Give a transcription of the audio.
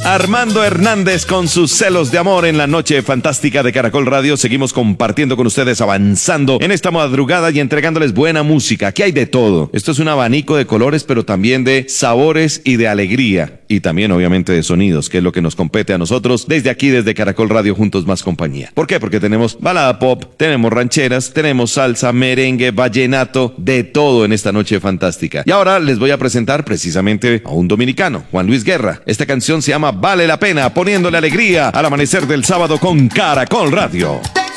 Armando Hernández con sus celos de amor en la noche fantástica de Caracol Radio. Seguimos compartiendo con ustedes, avanzando en esta madrugada y entregándoles buena música. Aquí hay de todo. Esto es un abanico de colores, pero también de sabores y de alegría. Y también, obviamente, de sonidos, que es lo que nos compete a nosotros desde aquí, desde Caracol Radio, juntos más compañía. ¿Por qué? Porque tenemos balada pop, tenemos rancheras, tenemos salsa, merengue, vallenato, de todo en esta noche fantástica. Y ahora les voy a presentar precisamente a un dominicano, Juan Luis Guerra. Esta canción se llama Vale la Pena, poniéndole alegría al amanecer del sábado con Caracol Radio.